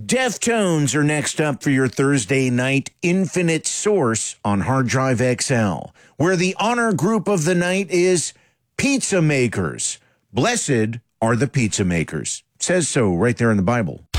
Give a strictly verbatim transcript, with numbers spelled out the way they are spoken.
Deftones are next up for your Thursday night Infinite Source on Hard Drive X L, where the honor group of the night is Pizza Makers. Blessed are the pizza makers. It says so right there in the Bible.